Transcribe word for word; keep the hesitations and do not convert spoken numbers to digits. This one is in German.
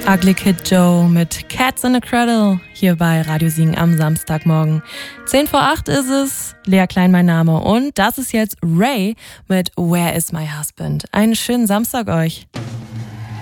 Ugly Kid Joe mit Cats in a Cradle hier bei Radio Siegen am Samstagmorgen. Zehn vor acht ist es, Lea Klein mein Name und das ist jetzt Ray mit Where is my husband. Einen schönen Samstag euch.